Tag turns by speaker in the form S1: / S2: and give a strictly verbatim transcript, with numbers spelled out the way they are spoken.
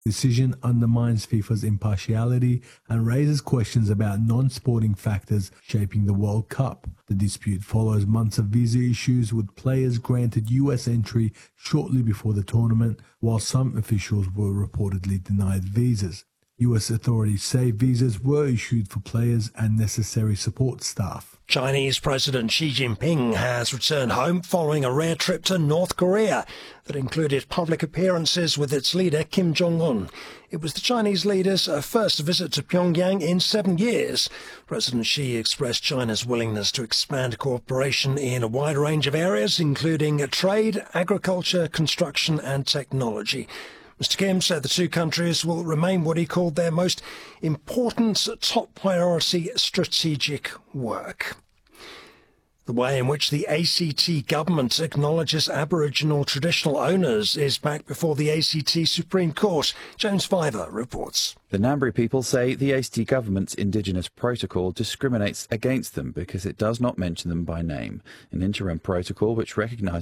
S1: decision undermines FIFA's impartiality and raises questions about non-sporting factors shaping the World Cup. The dispute follows months of visa issues, with players granted U S entry shortly before the tournament, while some officials were reportedly denied visas. U S authorities say visas were issued for players and necessary support staff.
S2: Chinese President Xi Jinping has returned home following a rare trip to North Korea that included public appearances with its leader Kim Jong-un. It was the Chinese leader's first visit to Pyongyang in seven years. President Xi expressed China's willingness to expand cooperation in a wide range of areas, including trade, agriculture, construction and technology. Mister Kim said the two countries will remain what he called their most important top priority strategic work. The way in which the A C T government acknowledges Aboriginal traditional owners is back before the A C T Supreme Court. James Fiver reports.
S3: The Ngambri people say the A C T government's Indigenous protocol discriminates against them because it does not mention them by name. An interim protocol which recognises